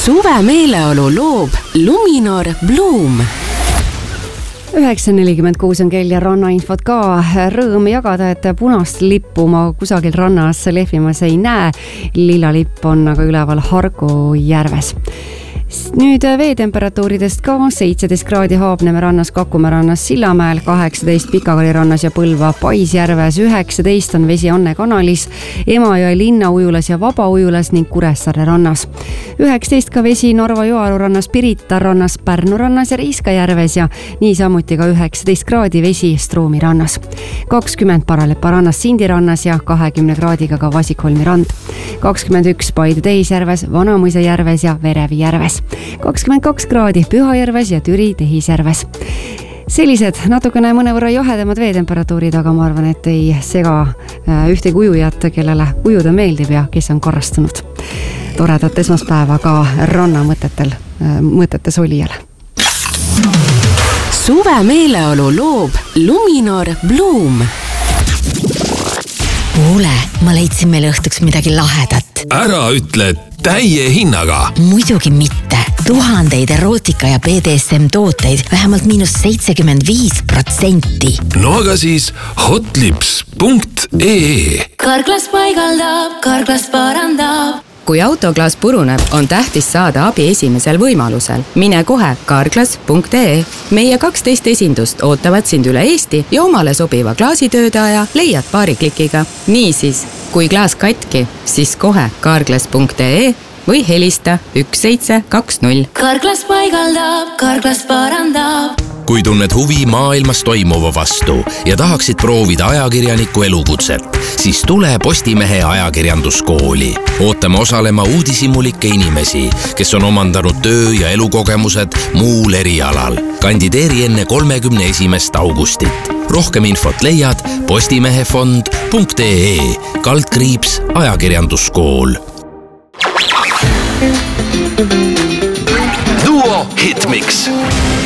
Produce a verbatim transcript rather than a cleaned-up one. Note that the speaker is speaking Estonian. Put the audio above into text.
Suve meeleolu loob Luminor Bloom. üheksa nelikümmend kuus on kell ja rannainfot ka. Rõõm jagada, et punast lippu ma kusagil rannas lehvimas ei näe. Lilla lipp on aga üleval Harku järves. Nüüd veetemperatuuridest ka seitseteist kraadi Haapneme rannas, Kakumäe rannas, Sillamäel, kaheksateist Pikakari rannas ja Põlva Paisjärves, üheksateist on vesi Anne kanalis, Emajõe linnaujulas ja Vabaujulas ning Kuressaare rannas. üheksateist ka vesi Narva Joaru rannas, Pirita rannas, Pärnu rannas ja Riiskajärves ja niisamuti ka üheksateist kraadi vesi Stroomi rannas. kakskümmend Paralepa rannas, Sindi rannas ja kahekümne kraadiga ka Vasikholmi rand. kakskümmend üks Paide Tehisjärves, Vanamõisa järves ja Verevi järves. kakskümmend kaks kraadi Pühajärves ja Türi Tehisjärves. Sellised natukene mõnevõrra jahedamad veetemperatuurid, aga ma arvan, et ei sega ühtegi ujujat, kellele ujuda meeldib ja kes on korrastunud. Toredat esmaspäeva ka ranna mõtetel, mõtetes olijale. Suve meeleolu loob Luminor Bloom. Kuule, ma leidsin meile õhtuks midagi lahedat. Ära ütle täie hinnaga. Muidugi mitte. Tuhandeid erootika ja B D S M tooteid vähemalt miinus seitsekümmend viis protsenti. No aga siis hotlips punkt ee. Karklas paigaldab, Karklas parandab. Kui autoklaas puruneb, on tähtis saada abi esimesel võimalusel. Mine kohe karklas punkt ee. Meie kaksteist esindust ootavad sind üle Eesti ja omale sobiva klaasitöödaja leiad paari klikiga. Niisiis, kui klaas katki, siis kohe karklas punkt ee või helista üks seitse kaks null. Karklas paigaldab, Karklas parandab. Kui tunned huvi maailmas toimuva vastu ja tahaksid proovida ajakirjaniku elukutset, siis tule Postimehe ajakirjanduskooli. Ootame osalema uudishimulikke inimesi, kes on omandanud töö- ja elukogemused muul erialal. Kandideeri enne kolmekümne esimest augustit. Rohkem infot leiad postimehefond punkt ee kaldkriips ajakirjanduskool. Duo Hitmix.